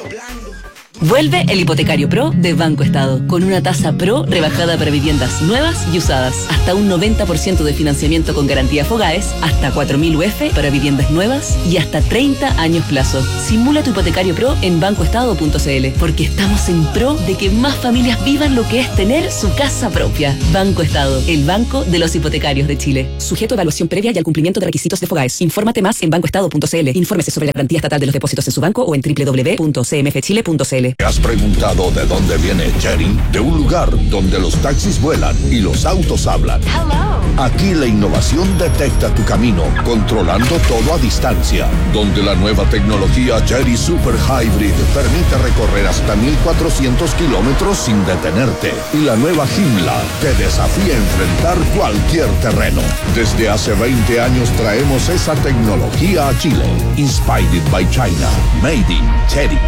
Vuelve el Hipotecario Pro de Banco Estado, con una tasa Pro rebajada para viviendas nuevas y usadas, hasta un 90% de financiamiento con garantía Fogaes, hasta 4.000 UF para viviendas nuevas y hasta 30 años plazo. Simula tu Hipotecario Pro en bancoestado.cl, porque estamos en pro de que más familias vivan lo que es tener su casa propia. Banco Estado, el banco de los hipotecarios de Chile. Sujeto a evaluación previa y al cumplimiento de requisitos de Fogaes. Infórmate más en bancoestado.cl. Infórmese sobre la garantía estatal de los depósitos en su banco o en www.cmfchile.cl. ¿Te has preguntado de dónde viene Chery? De un lugar donde los taxis vuelan y los autos hablan. Hello. Aquí la innovación detecta tu camino, controlando todo a distancia. Donde la nueva tecnología Chery Super Hybrid permite recorrer hasta 1.400 kilómetros sin detenerte. Y la nueva Joomla te desafía a enfrentar cualquier terreno. Desde hace 20 años traemos esa tecnología a Chile. Inspired by China. Made in Chery.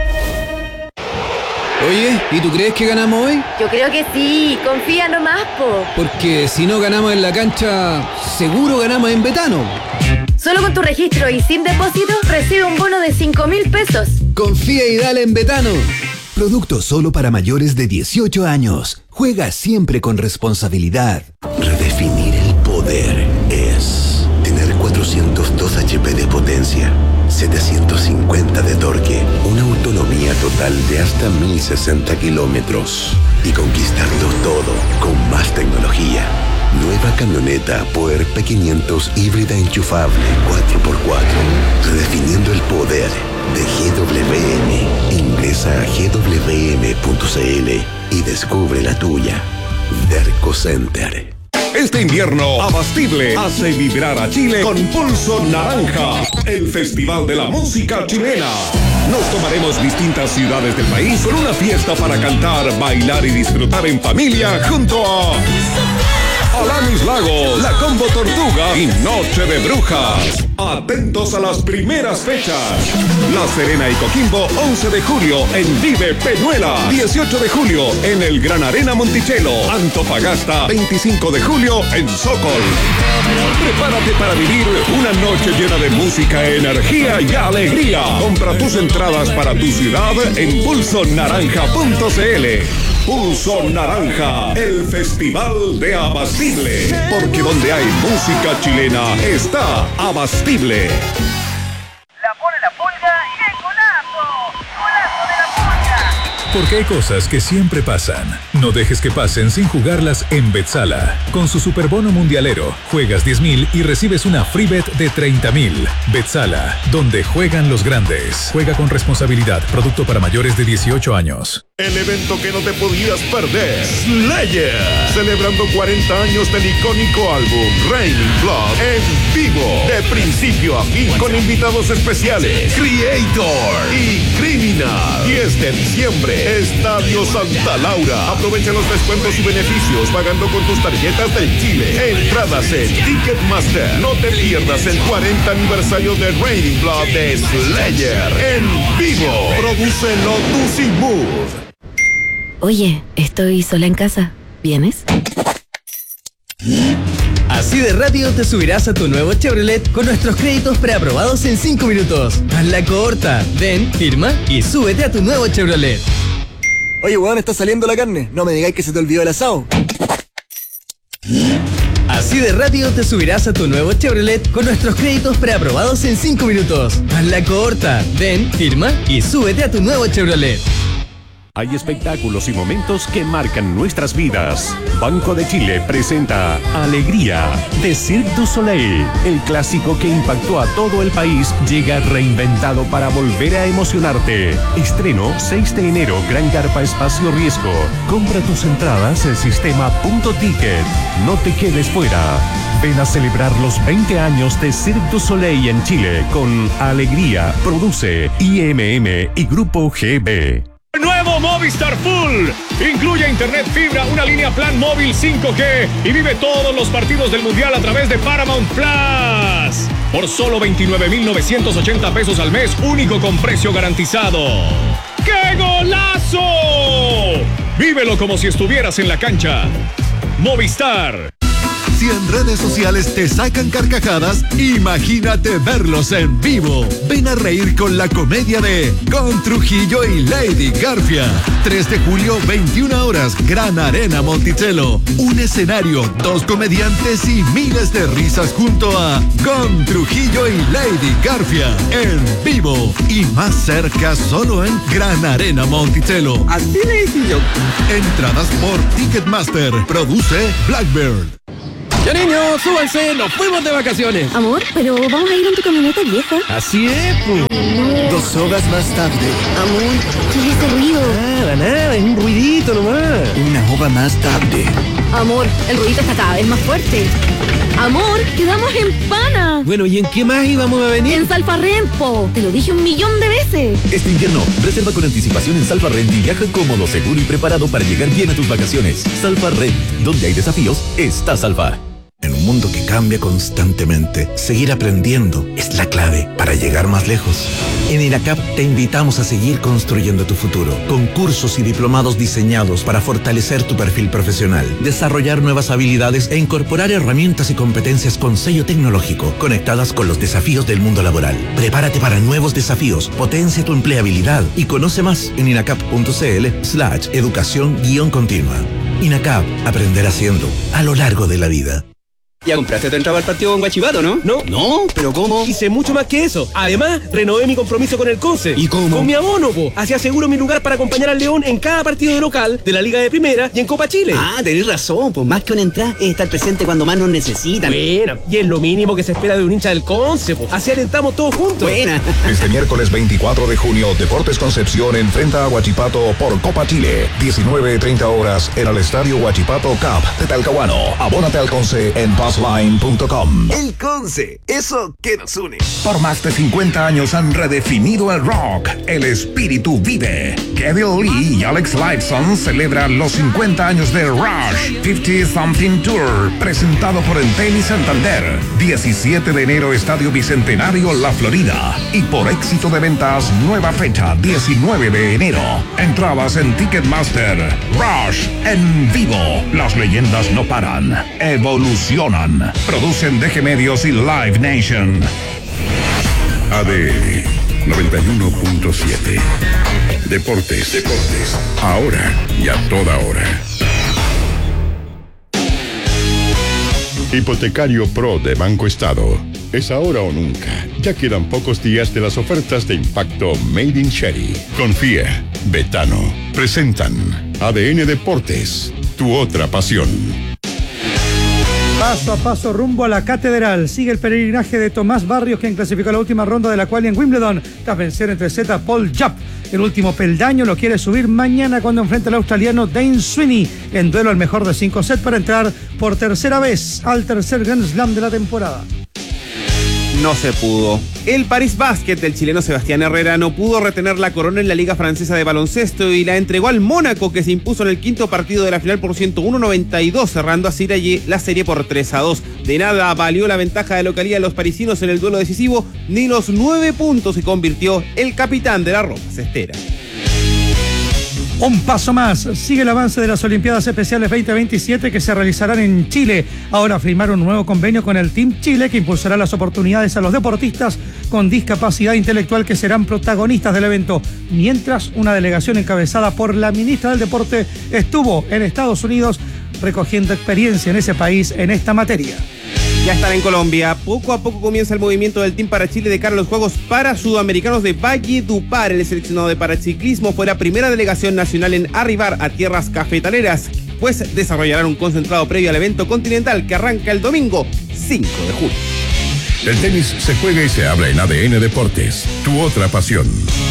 Oye, ¿y tú crees que ganamos hoy? Yo creo que sí, confía nomás, po. Porque si no ganamos en la cancha, seguro ganamos en Betano. Solo con tu registro y sin depósito, recibe un bono de 5.000 pesos. Confía y dale en Betano. Producto solo para mayores de 18 años. Juega siempre con responsabilidad. Redefinir el poder es tener 402 HP de potencia, 750 de torque, una autonomía total de hasta 1.060 kilómetros y conquistarlo todo con más tecnología. Nueva camioneta Power P500 híbrida enchufable 4x4. Redefiniendo el poder de GWM. Ingresa a gwm.cl y descubre la tuya. Derco Center. Este invierno, Abastible hace vibrar a Chile con Pulso Naranja, el festival de la música chilena. Nos tomaremos distintas ciudades del país con una fiesta para cantar, bailar y disfrutar en familia junto a Alanis Lagos, La Combo Tortuga y Noche de Brujas. Atentos a las primeras fechas. La Serena y Coquimbo, 11 de julio en Vive Peñuela. 18 de julio en el Gran Arena Monticello. Antofagasta, 25 de julio en Sokol. Prepárate para vivir una noche llena de música, energía y alegría. Compra tus entradas para tu ciudad en pulsonaranja.cl. Pulso Naranja, el festival de Abastible. Porque donde hay música chilena está Abastible. La pone la pulga y el golazo. ¡Golazo de la pulga! Porque hay cosas que siempre pasan. No dejes que pasen sin jugarlas en Betsala. Con su superbono mundialero, juegas 10.000 y recibes una free bet de 30.000. Betsala, donde juegan los grandes. Juega con responsabilidad. Producto para mayores de 18 años. El evento que no te podías perder, Slayer, celebrando 40 años del icónico álbum Raining Blood en vivo, de principio a fin, con invitados especiales, Creator y Criminal. 10 de diciembre, Estadio Santa Laura. Aprovecha los descuentos y beneficios pagando con tus tarjetas del Chile. Entradas en Ticketmaster. No te pierdas el 40 aniversario de Raining Blood de Slayer en vivo. Produce Lotus y Mood. Oye, estoy sola en casa. ¿Vienes? Así de rápido te subirás a tu nuevo Chevrolet con nuestros créditos preaprobados en 5 minutos. Hazla corta. Ven, firma y súbete a tu nuevo Chevrolet. Oye, weón, está saliendo la carne. No me digáis que se te olvidó el asado. Así de rápido te subirás a tu nuevo Chevrolet con nuestros créditos preaprobados en 5 minutos. Hazla corta. Ven, firma y súbete a tu nuevo Chevrolet. Hay espectáculos y momentos que marcan nuestras vidas. Banco de Chile presenta Alegría de Cirque du Soleil. El clásico que impactó a todo el país llega reinventado para volver a emocionarte. Estreno 6 de enero, Gran Carpa Espacio Riesgo. Compra tus entradas en sistema.ticket. No te quedes fuera. Ven a celebrar los 20 años de Cirque du Soleil en Chile con Alegría. Produce IMM y Grupo GB. Nuevo Movistar Full. Incluye internet fibra, una línea plan móvil 5G y vive todos los partidos del Mundial a través de Paramount Plus. Por solo 29,980 pesos al mes, único con precio garantizado. ¡Qué golazo! Vívelo como si estuvieras en la cancha. Movistar. Si en redes sociales te sacan carcajadas, imagínate verlos en vivo. Ven a reír con la comedia de Con Trujillo y Lady Garfia. 3 de julio, 21 horas, Gran Arena Monticello. Un escenario, 2 comediantes y miles de risas junto a Con Trujillo y Lady Garfia. En vivo y más cerca solo en Gran Arena Monticello. Así le dije yo. Entradas por Ticketmaster. Produce Blackbird. Ya niños, súbanse, nos fuimos de vacaciones. Amor, pero vamos a ir en tu camioneta vieja. Así es, pues. 2 horas más tarde. Amor, ¿qué es ese ruido? Nada, es un ruidito nomás. 1 hora más tarde. Amor, el ruidito está cada vez más fuerte. Amor, quedamos en Pana. Bueno, ¿y en qué más íbamos a venir? En Salfarrent, te lo dije 1.000.000 de veces. Este invierno, reserva con anticipación en Salfarrent y viaja cómodo, seguro y preparado para llegar bien a tus vacaciones. Salfarrent, donde hay desafíos, está Salfa. En un mundo que cambia constantemente, seguir aprendiendo es la clave para llegar más lejos. En INACAP te invitamos a seguir construyendo tu futuro, con cursos y diplomados diseñados para fortalecer tu perfil profesional, desarrollar nuevas habilidades e incorporar herramientas y competencias con sello tecnológico, conectadas con los desafíos del mundo laboral. Prepárate para nuevos desafíos, potencia tu empleabilidad y conoce más en inacap.cl/educación-continua. INACAP, aprender haciendo, a lo largo de la vida. Ya compraste tu entrada al partido con Guachipato, ¿no? No, ¿pero cómo? hice mucho más que eso. Además, renové mi compromiso con el Conce. ¿Y cómo? Con mi abono, po. Así aseguro mi lugar para acompañar al León en cada partido de local, de la Liga de Primera y en Copa Chile. Ah, tenés razón, pues más que una entrada es estar presente cuando más nos necesitan. Buena, y es lo mínimo que se espera de un hincha del Conce, po. Así alentamos todos juntos. Buena. Este miércoles 24 de junio, Deportes Concepción enfrenta a Huachipato por Copa Chile. 19:30 horas en el Estadio Huachipato Cup de Talcahuano. Abónate al Conce en passline.com. El Conce, eso que nos une. Por más de 50 años han redefinido el rock. El espíritu vive. Kevin Lee y Alex Lifeson celebran los 50 años de Rush 50 Something Tour, presentado por Entel y Santander. 17 de enero, Estadio Bicentenario, La Florida. Y por éxito de ventas, nueva fecha, 19 de enero. Entradas en Ticketmaster. Rush en vivo. Las leyendas no paran. Evolucionan. Producen DG Medios y Live Nation. ADN 91.7. Deportes. Ahora y a toda hora. Hipotecario Pro de Banco Estado. Es ahora o nunca. Ya quedan pocos días de las ofertas de impacto Made in Sherry. Confía. Betano. Presentan ADN Deportes. Tu otra pasión. Paso a paso rumbo a la catedral. Sigue el peregrinaje de Tomás Barrios, quien clasificó a la última ronda de la quali en Wimbledon tras vencer entre Z Paul Japp. El último peldaño lo quiere subir mañana cuando enfrenta al australiano Dane Sweeney en duelo al mejor de 5 sets para entrar por tercera vez al tercer Grand Slam de la temporada. No se pudo. El París Basket del chileno Sebastián Herrera no pudo retener la corona en la Liga Francesa de Baloncesto y la entregó al Mónaco, que se impuso en el quinto partido de la final por 101-92, cerrando así la serie por 3-2. De nada valió la ventaja de localía de los parisinos en el duelo decisivo, ni los 9 puntos se convirtió el capitán de la Roja Cestera. Un paso más, sigue el avance de las Olimpiadas Especiales 2027 que se realizarán en Chile. Ahora firmaron un nuevo convenio con el Team Chile que impulsará las oportunidades a los deportistas con discapacidad intelectual que serán protagonistas del evento. Mientras una delegación encabezada por la ministra del Deporte estuvo en Estados Unidos recogiendo experiencia en ese país en esta materia. Ya están en Colombia. Poco a poco comienza el movimiento del Team para Chile de cara a los Juegos Parasudamericanos de Valledupar. El seleccionado de paraciclismo fue la primera delegación nacional en arribar a tierras cafetaleras, pues desarrollarán un concentrado previo al evento continental que arranca el domingo 5 de julio. El tenis se juega y se habla en ADN Deportes. Tu otra pasión.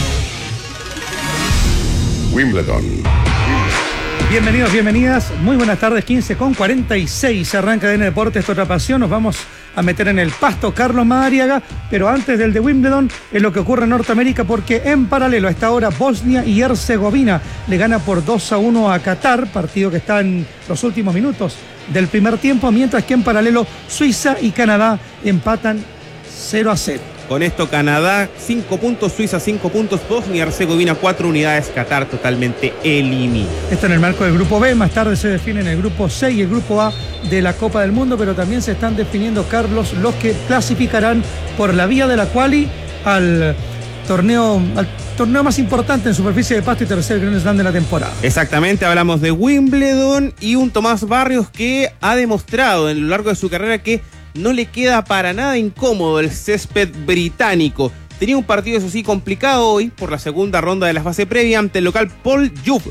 Wimbledon. Bienvenidos, bienvenidas. Muy buenas tardes, 15:46. Se arranca ADN Deportes, otra pasión. Nos vamos a meter en el pasto Carlos Madariaga, pero antes del de Wimbledon es lo que ocurre en Norteamérica, porque en paralelo a esta hora Bosnia y Herzegovina le gana por 2-1 a Qatar, partido que está en los últimos minutos del primer tiempo, mientras que en paralelo Suiza y Canadá empatan 0-0. Con esto Canadá 5 puntos, Suiza 5 puntos, Bosnia y Herzegovina 4 unidades, Qatar totalmente eliminado. Esto en el marco del grupo B. Más tarde se definen el grupo C y el grupo A de la Copa del Mundo, pero también se están definiendo, Carlos, los que clasificarán por la vía de la quali al torneo más importante en superficie de pasto y tercer Grand Slam de la temporada. Exactamente, hablamos de Wimbledon y un Tomás Barrios que ha demostrado a lo largo de su carrera que no le queda para nada incómodo el césped británico. Tenía un partido, eso sí, complicado hoy por la segunda ronda de la fase previa ante el local Paul Juve,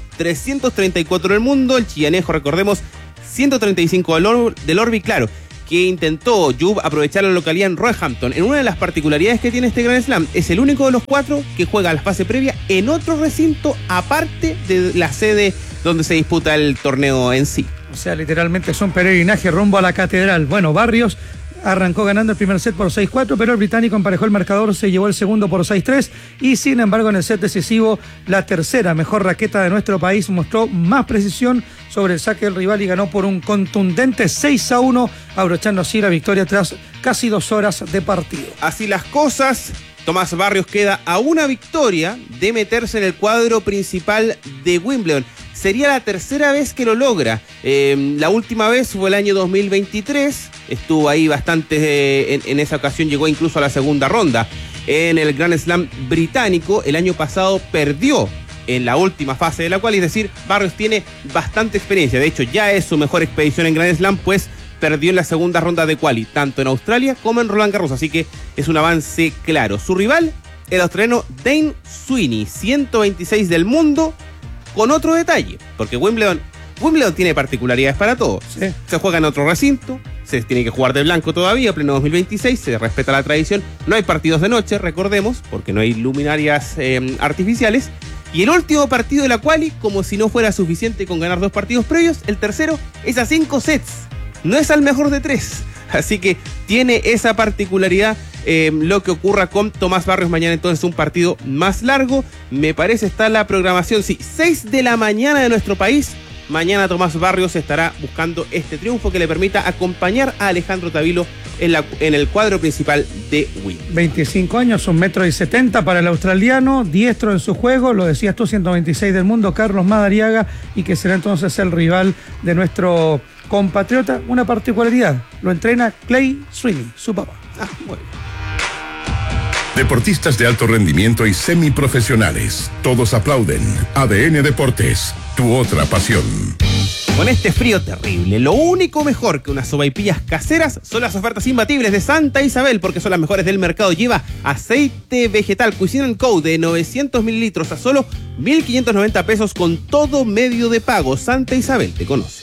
334 del mundo, el chillanejo, recordemos, 135 del Orbi, claro, que intentó Juve aprovechar la localidad en Roehampton. En una de las particularidades que tiene este Grand Slam, es el único de los 4 que juega la fase previa en otro recinto aparte de la sede donde se disputa el torneo en sí. O sea, literalmente es un peregrinaje rumbo a la catedral. Bueno, Barrios arrancó ganando el primer set por 6-4, pero el británico emparejó el marcador, se llevó el segundo por 6-3 y sin embargo en el set decisivo la tercera mejor raqueta de nuestro país mostró más precisión sobre el saque del rival y ganó por un contundente 6-1, abrochando así la victoria tras casi 2 horas de partido. Así las cosas, Tomás Barrios queda a una victoria de meterse en el cuadro principal de Wimbledon. Sería la tercera vez que lo logra. La última vez fue el año 2023. Estuvo ahí bastante, en esa ocasión llegó incluso a la segunda ronda. En el Grand Slam británico, el año pasado perdió en la última fase de la cual, es decir, Barrios tiene bastante experiencia. De hecho, ya es su mejor expedición en Grand Slam, pues perdió en la segunda ronda de quali, tanto en Australia como en Roland Garros. Así que es un avance claro. Su rival, el australiano Dane Sweeney, 126 del mundo. Con otro detalle, porque Wimbledon tiene particularidades para todos. Sí. Se juega en otro recinto, se tiene que jugar de blanco todavía, pleno 2026, se respeta la tradición, no hay partidos de noche, recordemos, porque no hay luminarias artificiales. Y el último partido de la quali, como si no fuera suficiente con ganar 2 partidos previos, el tercero es a 5 sets, no es al mejor de 3. Así que tiene esa particularidad lo que ocurra con Tomás Barrios mañana, entonces un partido más largo. Me parece está la programación, sí, 6 de la mañana de nuestro país. Mañana Tomás Barrios estará buscando este triunfo que le permita acompañar a Alejandro Tavilo en el cuadro principal de Wimbledon. 25 años, 1,70 m para el australiano, diestro en su juego, lo decías tú, 126 del mundo, Carlos Madariaga, y que será entonces el rival de nuestro compatriota. Una particularidad, lo entrena Clay Sweeney, su papá. Bueno. Deportistas de alto rendimiento y semiprofesionales, todos aplauden. ADN Deportes, tu otra pasión. Con este frío terrible, lo único mejor que unas sopaipillas caseras son las ofertas imbatibles de Santa Isabel, porque son las mejores del mercado. Lleva aceite vegetal Cuisine & Co de 900 mililitros a solo 1.590 pesos con todo medio de pago. Santa Isabel te conoce.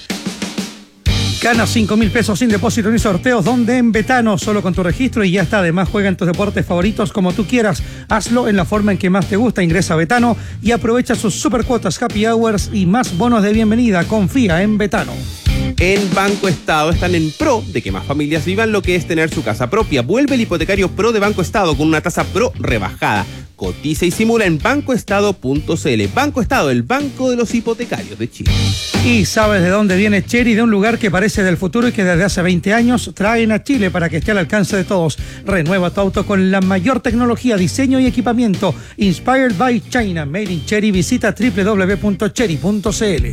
Gana 5.000 pesos sin depósito ni sorteos, donde en Betano, solo con tu registro y ya está. Además, juega en tus deportes favoritos como tú quieras. Hazlo en la forma en que más te gusta. Ingresa a Betano y aprovecha sus super cuotas, happy hours y más bonos de bienvenida. Confía en Betano. En Banco Estado están en pro de que más familias vivan lo que es tener su casa propia. Vuelve el hipotecario pro de Banco Estado con una tasa pro rebajada. Cotiza y simula en bancoestado.cl. Banco Estado, el banco de los hipotecarios de Chile. ¿Y sabes de dónde viene Chery? De un lugar que parece del futuro y que desde hace 20 años traen a Chile para que esté al alcance de todos. Renueva tu auto con la mayor tecnología, diseño y equipamiento. Inspired by China, Made in Chery. Visita www.chery.cl.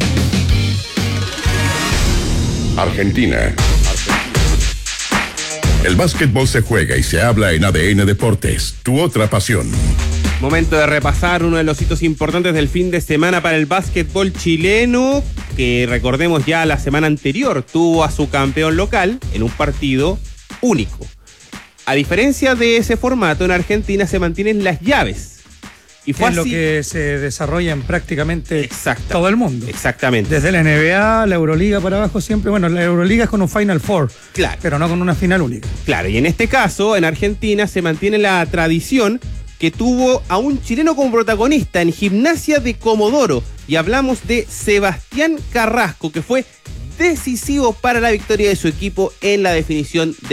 Argentina. El básquetbol se juega y se habla en ADN Deportes, tu otra pasión. Momento de repasar uno de los hitos importantes del fin de semana para el básquetbol chileno, que recordemos ya la semana anterior tuvo a su campeón local en un partido único. A diferencia de ese formato, en Argentina se mantienen las llaves. Y fue así, lo que se desarrolla en prácticamente todo el mundo. Exactamente. Desde la NBA, la Euroliga para abajo siempre. Bueno, la Euroliga es con un Final Four. Claro. Pero no con una final única. Claro, y en este caso, en Argentina, se mantiene la tradición que tuvo a un chileno como protagonista en Gimnasia de Comodoro. Y hablamos de Sebastián Carrasco, que fue decisivo para la victoria de su equipo en la definición del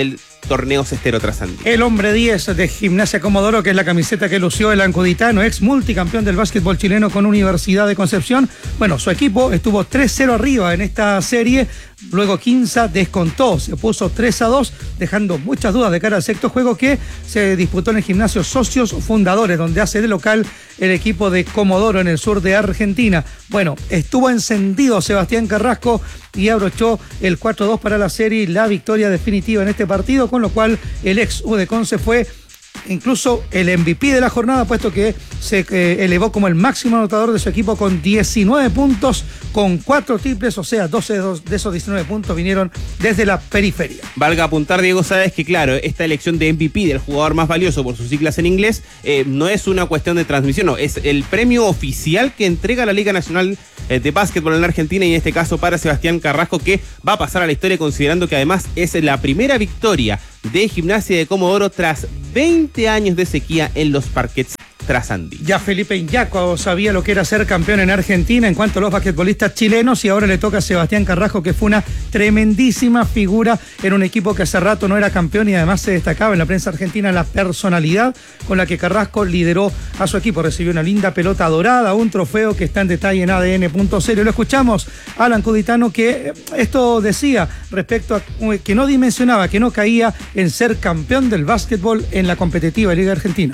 torneo cestero trasandino. El hombre 10 de Gimnasia Comodoro, que es la camiseta que lució el ancuditano, ex multicampeón del básquetbol chileno con Universidad de Concepción. Bueno, su equipo estuvo 3-0 arriba en esta serie. Luego Quinza descontó, se puso 3-2, dejando muchas dudas de cara al sexto juego que se disputó en el Gimnasio Socios Fundadores, donde hace de local el equipo de Comodoro en el sur de Argentina. Bueno, estuvo encendido Sebastián Carrasco y abrochó el 4-2 para la serie y la victoria definitiva en este partido, con lo cual el ex U de Conce fue incluso el MVP de la jornada, puesto que se elevó como el máximo anotador de su equipo con 19 puntos, con 4 triples, o sea, 12 de esos 19 puntos vinieron desde la periferia. Valga apuntar, Diego, sabes que claro, esta elección de MVP, del jugador más valioso por sus siglas en inglés, no es una cuestión de transmisión, no, es el premio oficial que entrega la Liga Nacional de Básquetbol en la Argentina, y en este caso para Sebastián Carrasco, que va a pasar a la historia considerando que además es la primera victoria de Gimnasia de Comodoro tras 20 años de sequía en los parquets trasandinos. Ya Felipe Iñaco sabía lo que era ser campeón en Argentina en cuanto a los basquetbolistas chilenos, y ahora le toca a Sebastián Carrasco, que fue una tremendísima figura en un equipo que hace rato no era campeón, y además se destacaba en la prensa argentina la personalidad con la que Carrasco lideró a su equipo. Recibió una linda pelota dorada, un trofeo que está en detalle en ADN.0. Lo escuchamos al ancuditano, que esto decía respecto a que no dimensionaba, que no caía en ser campeón del básquetbol en la competitiva Liga Argentina.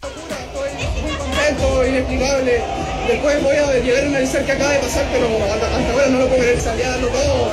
Inexplicable. Después voy a llegar a analizar qué acaba de pasar, pero hasta ahora no lo puedo creer. Salía dando todo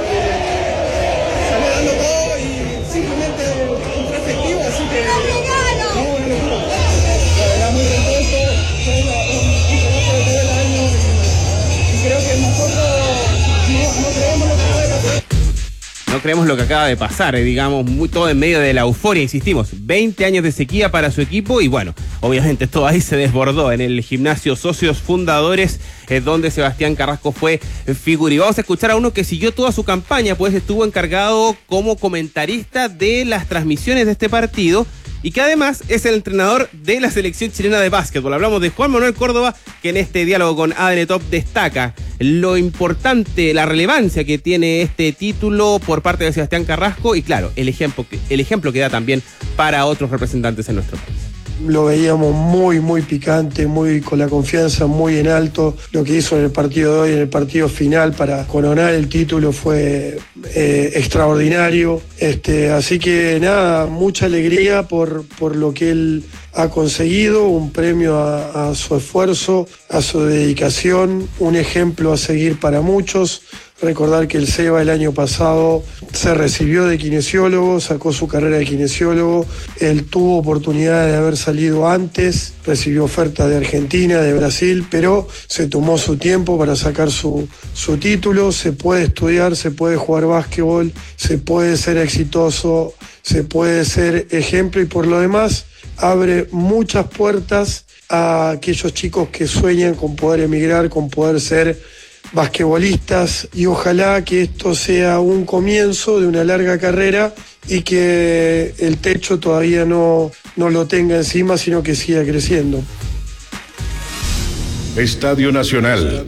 y simplemente fue efectivo, así que no, una locura. La verdad, muy contento. Fue un trabajo de todo el año y creo que nosotros no creemos lo que puede pasar. No creemos lo que acaba de pasar, digamos, todo en medio de la euforia, insistimos, 20 años de sequía para su equipo, y bueno, obviamente todo ahí se desbordó en el Gimnasio Socios Fundadores, donde Sebastián Carrasco fue figura. Y vamos a escuchar a uno que siguió toda su campaña, pues estuvo encargado como comentarista de las transmisiones de este partido, y que además es el entrenador de la selección chilena de básquetbol. Hablamos de Juan Manuel Córdoba, que en este diálogo con ADN Top destaca lo importante, la relevancia que tiene este título por parte de Sebastián Carrasco, y claro, el ejemplo que da también para otros representantes en nuestro país. Lo veíamos muy picante, muy con la confianza muy en alto. Lo que hizo en el partido de hoy, en el partido final para coronar el título, fue extraordinario. Así que nada, mucha alegría por lo que él ha conseguido, un premio a su esfuerzo, a su dedicación, un ejemplo a seguir para muchos. Recordar que el Seba el año pasado se recibió de kinesiólogo, sacó su carrera de kinesiólogo. Él tuvo oportunidad de haber salido antes, recibió ofertas de Argentina, de Brasil, pero se tomó su tiempo para sacar su título. Se puede estudiar, se puede jugar básquetbol, se puede ser exitoso, se puede ser ejemplo, y por lo demás abre muchas puertas a aquellos chicos que sueñan con poder emigrar, con poder ser basquetbolistas, y ojalá que esto sea un comienzo de una larga carrera y que el techo todavía no lo tenga encima, sino que siga creciendo. Estadio Nacional.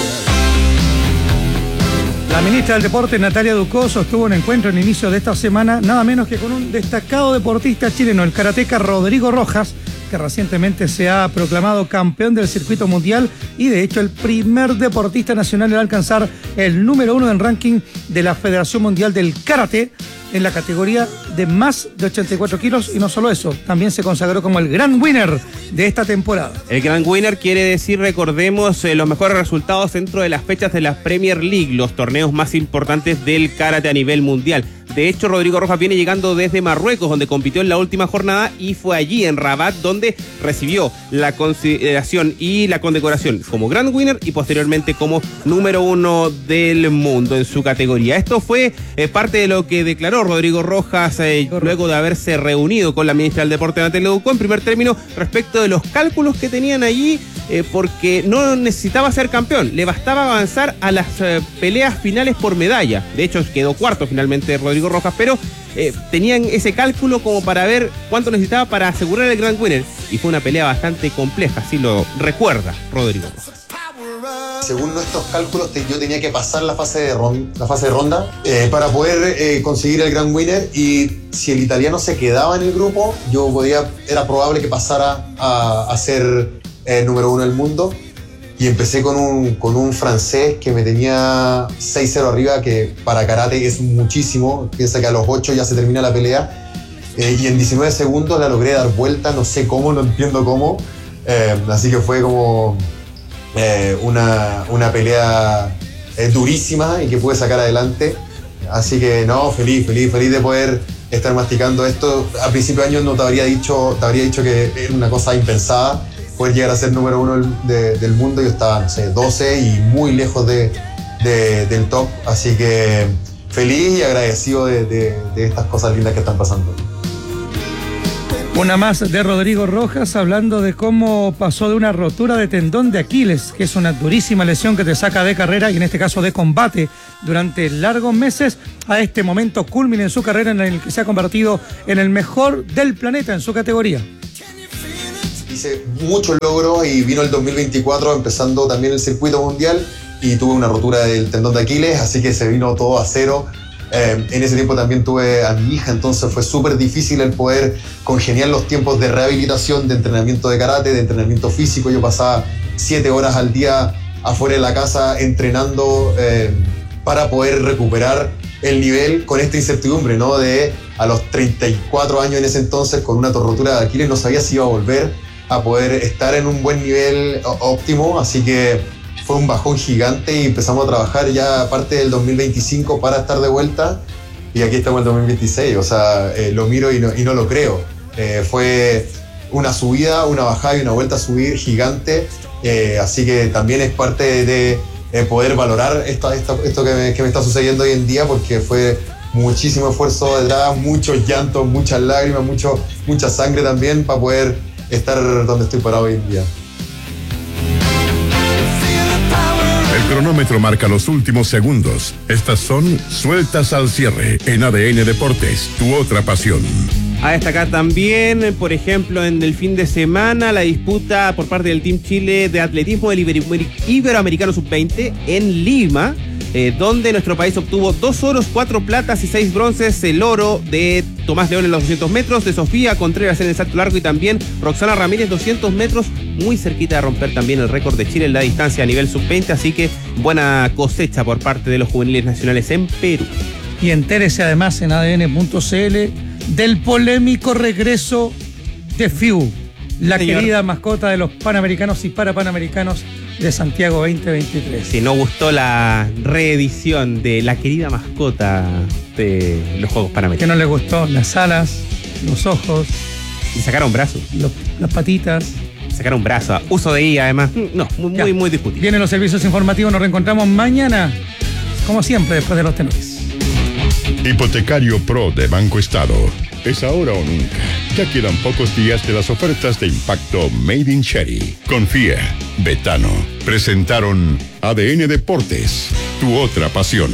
La ministra del Deporte, Natalia Ducó, sostuvo un encuentro en inicio de esta semana, nada menos que con un destacado deportista chileno, el karateca Rodrigo Rojas, que recientemente se ha proclamado campeón del circuito mundial y de hecho el primer deportista nacional en alcanzar el número 1 en ranking de la Federación Mundial del Karate en la categoría de más de 84 kilos, y no solo eso, también se consagró como el Grand Winner de esta temporada. El Grand Winner quiere decir, recordemos, los mejores resultados dentro de las fechas de la Premier League, los torneos más importantes del karate a nivel mundial. De hecho, Rodrigo Rojas viene llegando desde Marruecos, donde compitió en la última jornada, y fue allí en Rabat donde recibió la consideración y la condecoración como Grand Winner y posteriormente como número 1 del mundo en su categoría. Esto fue parte de lo que declaró Rodrigo Rojas luego de haberse reunido con la ministra del Deporte, Natalia Ducó, en primer término respecto de los cálculos que tenían allí, porque no necesitaba ser campeón, le bastaba avanzar a las peleas finales por medalla. De hecho, quedó cuarto finalmente Rodrigo Rojas, pero tenían ese cálculo como para ver cuánto necesitaba para asegurar el Grand Winner, y fue una pelea bastante compleja, así lo recuerda Rodrigo Rojas. según nuestros cálculos, yo tenía que pasar la fase de ronda para poder conseguir el Grand Winner, y si el italiano se quedaba en el grupo, era probable que pasara a ser número 1 del mundo. Y empecé con un francés que me tenía 6-0 arriba, que para karate es muchísimo. Piensa que a los 8 ya se termina la pelea. Y en 19 segundos la logré dar vuelta, no sé cómo, no entiendo cómo. Así que fue como una pelea durísima y que pude sacar adelante. Así que no, feliz de poder estar masticando esto. A principio de año no te habría dicho que era una cosa impensada poder llegar a ser número 1 del mundo. Yo estaba, no sé, 12 y muy lejos del top. Así que feliz y agradecido de estas cosas lindas que están pasando. Una más de Rodrigo Rojas, hablando de cómo pasó de una rotura de tendón de Aquiles, que es una durísima lesión que te saca de carrera y en este caso de combate durante largos meses, a este momento culmine en su carrera en el que se ha convertido en el mejor del planeta en su categoría. Hice muchos logros y vino el 2024 empezando también el circuito mundial y tuve una rotura del tendón de Aquiles, así que se vino todo a cero. En ese tiempo también tuve a mi hija, entonces fue súper difícil el poder congeniar los tiempos de rehabilitación, de entrenamiento de karate, de entrenamiento físico. Yo pasaba 7 horas al día afuera de la casa entrenando para poder recuperar el nivel con esta incertidumbre, ¿no? De a los 34 años en ese entonces, con una rotura de Aquiles, no sabía si iba a volver a poder estar en un buen nivel óptimo, así que fue un bajón gigante y empezamos a trabajar ya a parte del 2025 para estar de vuelta, y aquí estamos en el 2026, o sea, lo miro y no lo creo. Fue una subida, una bajada y una vuelta a subir gigante, así que también es parte de poder valorar esto que me está sucediendo hoy en día, porque fue muchísimo esfuerzo detrás, muchos llantos, muchas lágrimas, mucha sangre también para poder estar donde estoy parado hoy en día. El cronómetro marca los últimos segundos. Estas son Sueltas al Cierre en ADN Deportes, tu otra pasión. A destacar también, por ejemplo, en el fin de semana, la disputa por parte del Team Chile de atletismo del Iberoamericano Sub-20 en Lima, donde nuestro país obtuvo 2 oros, 4 platas y 6 bronces. El oro de Tomás León en los 200 metros, de Sofía Contreras en el salto largo y también Roxana Ramírez 200 metros, muy cerquita de romper también el récord de Chile en la distancia a nivel sub-20, así que buena cosecha por parte de los juveniles nacionales en Perú. Y entérese además en adn.cl del polémico regreso de FIU, la querida mascota de los Panamericanos y Parapanamericanos de Santiago 2023. Si no gustó la reedición de la querida mascota de los Juegos Panamericanos. ¿Qué no les gustó? Las alas, los ojos. Y sacaron brazos. Las patitas. Sacaron brazo. Uso de IA, además. No, muy discutible. Vienen los servicios informativos. Nos reencontramos mañana, como siempre, después de los tenores. Hipotecario Pro de Banco Estado. Es ahora o nunca. Ya quedan pocos días de las ofertas de impacto Made in Cherry. Confía, Betano. Presentaron ADN Deportes, tu otra pasión.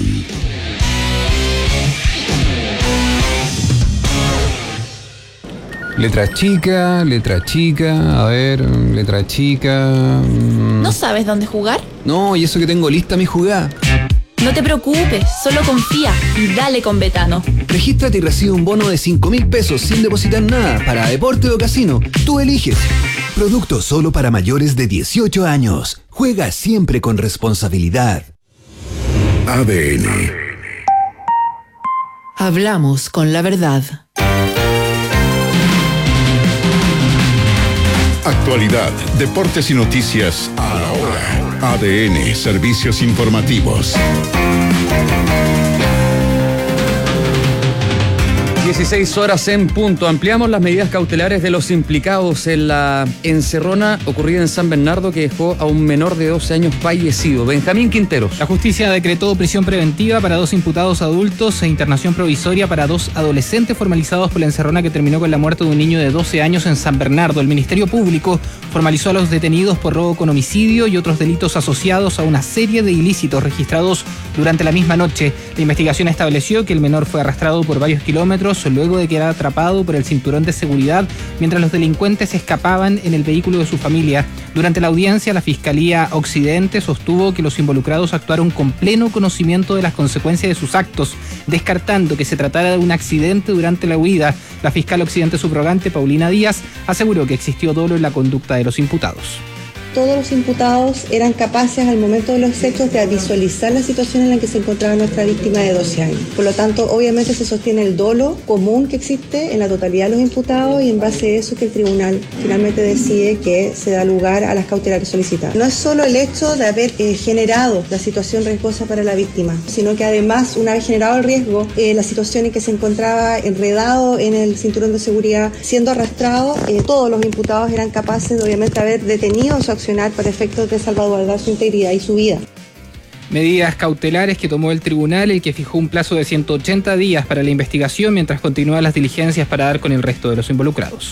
Letra chica, a ver, letra chica. ¿No sabes dónde jugar? No, y eso que tengo lista mi jugada. No te preocupes, solo confía y dale con Betano. Regístrate y recibe un bono de 5.000 pesos sin depositar nada para deporte o casino. Tú eliges. Producto solo para mayores de 18 años. Juega siempre con responsabilidad. ADN. Hablamos con la verdad. Actualidad, deportes y noticias a la hora. ADN, servicios informativos. 16 horas en punto. Ampliamos las medidas cautelares de los implicados en la encerrona ocurrida en San Bernardo que dejó a un menor de 12 años fallecido. Benjamín Quinteros. La justicia decretó prisión preventiva para 2 imputados adultos e internación provisoria para 2 adolescentes formalizados por la encerrona que terminó con la muerte de un niño de 12 años en San Bernardo. El Ministerio Público formalizó a los detenidos por robo con homicidio y otros delitos asociados a una serie de ilícitos registrados durante la misma noche. La investigación estableció que el menor fue arrastrado por varios kilómetros años luego de quedar atrapado por el cinturón de seguridad mientras los delincuentes escapaban en el vehículo de su familia. Durante la audiencia, la Fiscalía Occidente sostuvo que los involucrados actuaron con pleno conocimiento de las consecuencias de sus actos, descartando que se tratara de un accidente durante la huida. La fiscal Occidente subrogante, Paulina Díaz, aseguró que existió dolo en la conducta de los imputados. Todos los imputados eran capaces al momento de los hechos de visualizar la situación en la que se encontraba nuestra víctima de 12 años. Por lo tanto, obviamente se sostiene el dolo común que existe en la totalidad de los imputados y en base a eso que el tribunal finalmente decide que se da lugar a las cautelares solicitadas. No es solo el hecho de haber generado la situación riesgosa para la víctima, sino que además, una vez generado el riesgo, la situación en que se encontraba enredado en el cinturón de seguridad, siendo arrastrado, todos los imputados eran capaces de obviamente haber detenido su accionar para efectos de salvaguardar su integridad y su vida. Medidas cautelares que tomó el tribunal, el que fijó un plazo de 180 días para la investigación mientras continúan las diligencias para dar con el resto de los involucrados.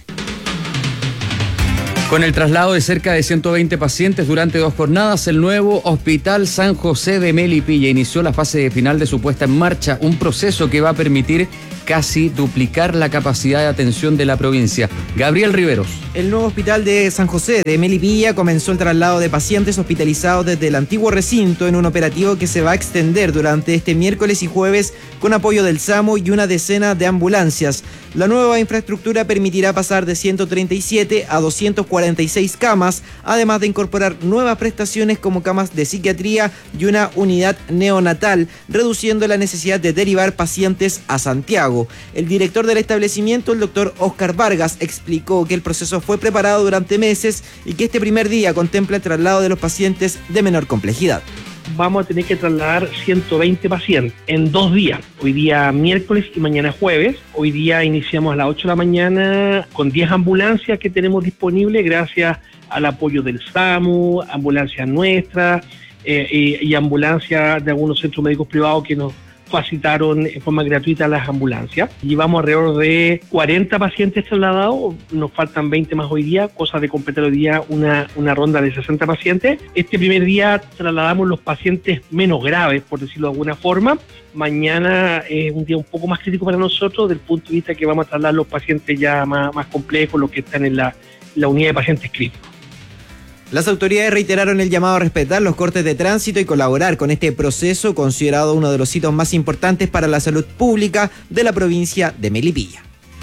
Con el traslado de cerca de 120 pacientes durante 2 jornadas, el nuevo Hospital San José de Melipilla inició la fase final de su puesta en marcha, un proceso que va a permitir casi duplicar la capacidad de atención de la provincia. Gabriel Riveros. El nuevo hospital de San José de Melipilla comenzó el traslado de pacientes hospitalizados desde el antiguo recinto en un operativo que se va a extender durante este miércoles y jueves con apoyo del SAMU y una decena de ambulancias. La nueva infraestructura permitirá pasar de 137 a 246 camas, además de incorporar nuevas prestaciones como camas de psiquiatría y una unidad neonatal, reduciendo la necesidad de derivar pacientes a Santiago. El director del establecimiento, el doctor Oscar Vargas, explicó que el proceso fue preparado durante meses y que este primer día contempla el traslado de los pacientes de menor complejidad. Vamos a tener que trasladar 120 pacientes en 2 días. Hoy día miércoles y mañana jueves. Hoy día iniciamos a las 8 de la mañana con 10 ambulancias que tenemos disponibles gracias al apoyo del SAMU, ambulancias nuestras y ambulancias de algunos centros médicos privados que nos facilitaron en forma gratuita las ambulancias. Llevamos alrededor de 40 pacientes trasladados, nos faltan 20 más hoy día, cosa de completar hoy día una ronda de 60 pacientes. Este primer día trasladamos los pacientes menos graves, por decirlo de alguna forma. Mañana es un día un poco más crítico para nosotros, del punto de vista que vamos a trasladar los pacientes ya más complejos, los que están en la unidad de pacientes críticos. Las autoridades reiteraron el llamado a respetar los cortes de tránsito y colaborar con este proceso, considerado uno de los hitos más importantes para la salud pública de la provincia de Melipilla.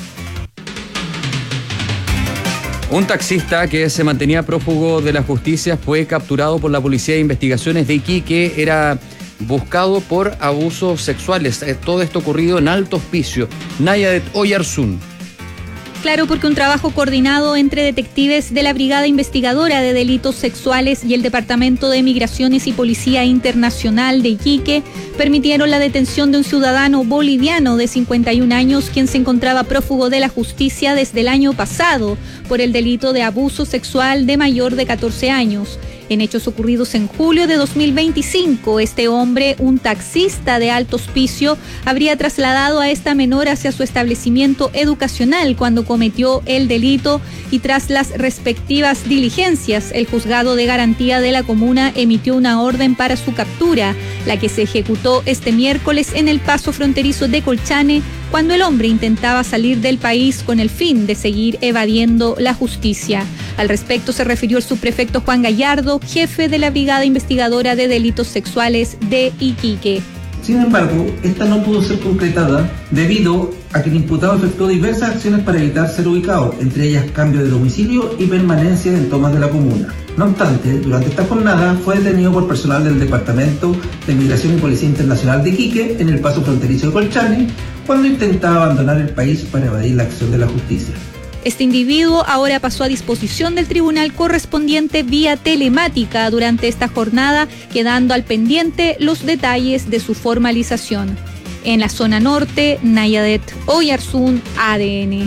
Un taxista que se mantenía prófugo de la justicia fue capturado por la Policía de Investigaciones de Iquique. Era buscado por abusos sexuales. Todo esto ocurrido en Alto Hospicio. Nayadet Oyarzún. Claro, porque un trabajo coordinado entre detectives de la Brigada Investigadora de Delitos Sexuales y el Departamento de Migraciones y Policía Internacional de Iquique permitieron la detención de un ciudadano boliviano de 51 años quien se encontraba prófugo de la justicia desde el año pasado por el delito de abuso sexual de mayor de 14 años. En hechos ocurridos en julio de 2025, este hombre, un taxista de Alto Hospicio, habría trasladado a esta menor hacia su establecimiento educacional cuando cometió el delito y tras las respectivas diligencias, el juzgado de garantía de la comuna emitió una orden para su captura, la que se ejecutó este miércoles en el paso fronterizo de Colchane, cuando el hombre intentaba salir del país con el fin de seguir evadiendo la justicia. Al respecto se refirió el subprefecto Juan Gallardo, jefe de la Brigada Investigadora de Delitos Sexuales de Iquique. Sin embargo, esta no pudo ser concretada debido a que el imputado efectuó diversas acciones para evitar ser ubicado, entre ellas cambio de domicilio y permanencia en tomas de la comuna. No obstante, durante esta jornada fue detenido por personal del Departamento de Migración y Policía Internacional de Iquique en el paso fronterizo de Colchane, cuando intentaba abandonar el país para evadir la acción de la justicia. Este individuo ahora pasó a disposición del tribunal correspondiente vía telemática durante esta jornada, quedando al pendiente los detalles de su formalización. En la zona norte, Nayadet Oyarzún, ADN.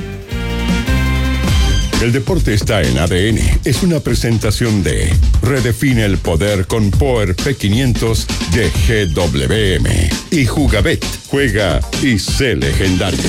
El deporte está en ADN. Es una presentación de Redefine el poder con Power P500 de GWM. Y Jugabet. Juega y sé legendario.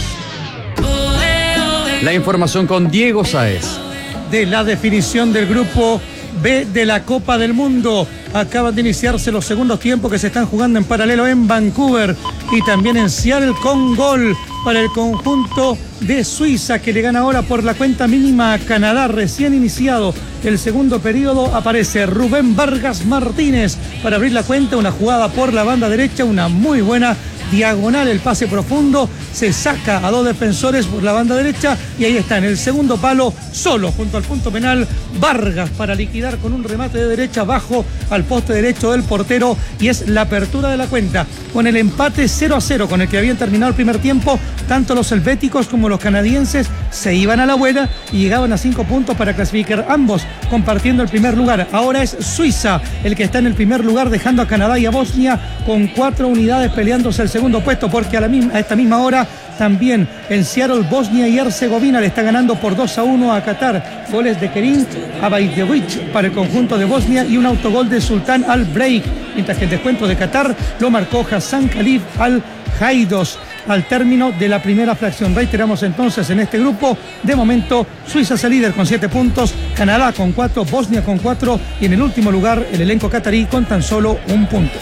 La información con Diego Sáez. De la definición del grupo B de la Copa del Mundo. Acaban de iniciarse los segundos tiempos que se están jugando en paralelo en Vancouver y también en Seattle con gol para el conjunto de Suiza, que le gana ahora por la cuenta mínima a Canadá. Recién iniciado el segundo periodo, aparece Rubén Vargas Martínez para abrir la cuenta. Una jugada por la banda derecha, una muy buena diagonal, el pase profundo, se saca a dos defensores por la banda derecha y ahí está en el segundo palo, solo junto al punto penal, Vargas para liquidar con un remate de derecha bajo al poste derecho del portero, y es la apertura de la cuenta. Con el empate 0-0 con el que habían terminado el primer tiempo, tanto los helvéticos como los canadienses se iban a la buena y llegaban a 5 puntos para clasificar, ambos compartiendo el primer lugar. Ahora es Suiza el que está en el primer lugar, dejando a Canadá y a Bosnia con 4 unidades peleándose el segundo puesto, porque a esta misma hora también en Seattle, Bosnia y Herzegovina le está ganando por 2-1 a Qatar. Goles de Kerim Abaidevic para el conjunto de Bosnia y un autogol de Sultan Al-Breik, mientras que el descuento de Qatar lo marcó Hassan Khalif Al-Haidos al término de la primera fracción. Reiteramos entonces en este grupo, de momento Suiza es el líder con 7 puntos, Canadá con 4, Bosnia con 4 y en el último lugar el elenco catarí con tan solo 1 punto.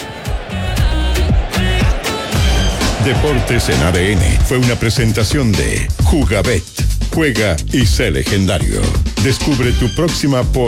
Deportes en ADN fue una presentación de Jugabet. Juega y sé legendario. Descubre tu próxima